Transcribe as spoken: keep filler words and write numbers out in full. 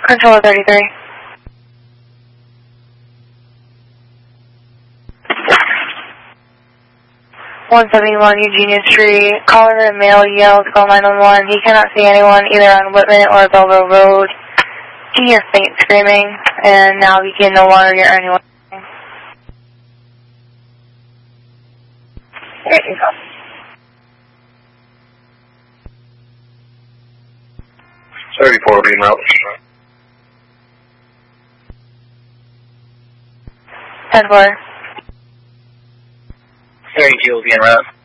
Controller thirty-three. one seventy-one Eugenia Street. Caller a male yells, call nine one one. He cannot see anyone either on Whitman or Belleville Road. He hears faint screaming, and now he can no longer hear anyone. thirty-four beam out. ten four. thirty-two will be en route.